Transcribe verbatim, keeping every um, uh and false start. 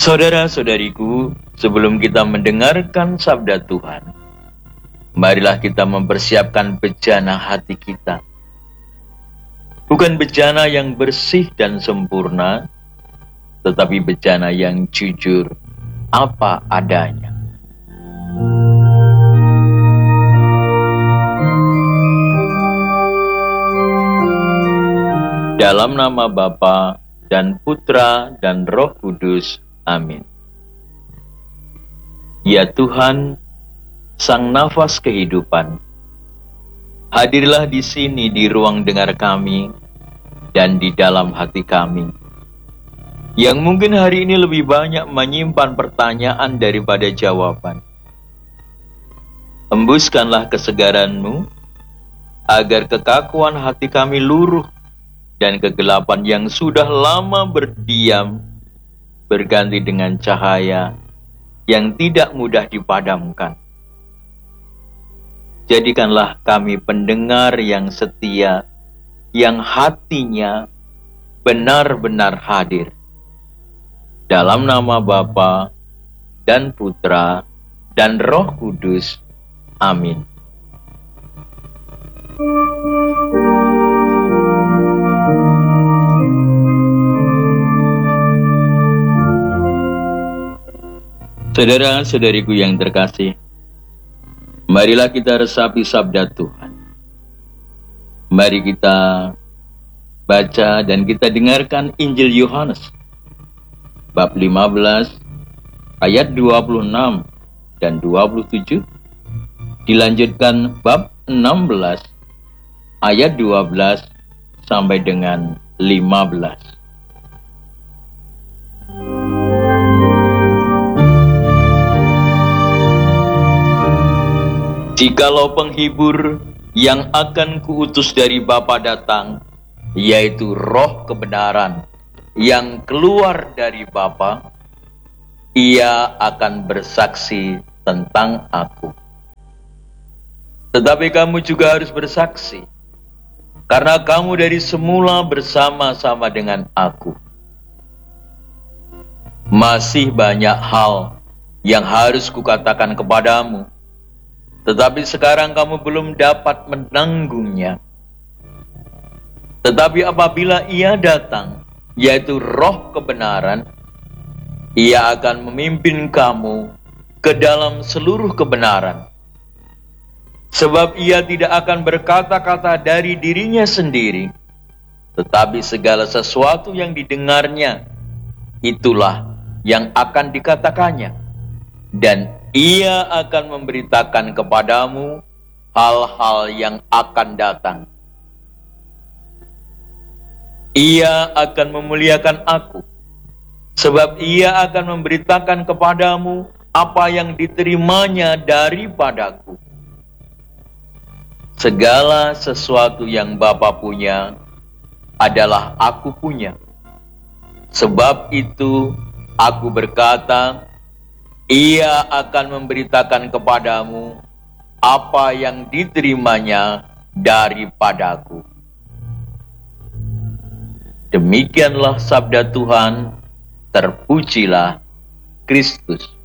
Saudara-saudariku, sebelum kita mendengarkan sabda Tuhan, marilah kita mempersiapkan bejana hati kita. Bukan bejana yang bersih dan sempurna, tetapi bejana yang jujur apa adanya. Dalam nama Bapa dan Putra dan Roh Kudus. Amin. Ya Tuhan, Sang Nafas kehidupan, hadirlah di sini di ruang dengar kami dan di dalam hati kami, yang mungkin hari ini lebih banyak menyimpan pertanyaan daripada jawaban. Embuskanlah kesegaran-Mu, agar kekakuan hati kami luruh dan kegelapan yang sudah lama berdiam berganti dengan cahaya yang tidak mudah dipadamkan. Jadikanlah kami pendengar yang setia, yang hatinya benar-benar hadir. Dalam nama Bapa dan Putra dan Roh Kudus. Amin. Saudara-saudariku yang terkasih, marilah kita resapi sabda Tuhan. Mari kita baca dan kita dengarkan Injil Yohanes bab lima belas ayat dua puluh enam dan dua puluh tujuh, dilanjutkan bab enam belas ayat dua belas sampai dengan lima belas. Jikalau penghibur yang akan kuutus dari Bapa datang, yaitu Roh kebenaran yang keluar dari Bapa, ia akan bersaksi tentang aku. Tetapi kamu juga harus bersaksi, karena kamu dari semula bersama-sama dengan aku. Masih banyak hal yang harus kukatakan kepadamu, tetapi sekarang kamu belum dapat menanggungnya. Tetapi apabila ia datang, yaitu Roh kebenaran, ia akan memimpin kamu ke dalam seluruh kebenaran. Sebab ia tidak akan berkata-kata dari dirinya sendiri, tetapi segala sesuatu yang didengarnya, itulah yang akan dikatakannya. Dan ia akan memberitakan kepadamu hal-hal yang akan datang. Ia akan memuliakan aku, sebab ia akan memberitakan kepadamu apa yang diterimanya daripadaku. Segala sesuatu yang Bapa punya adalah aku punya. Sebab itu aku berkata, ia akan memberitakan kepadamu apa yang diterimanya daripadaku. Demikianlah sabda Tuhan, terpujilah Kristus.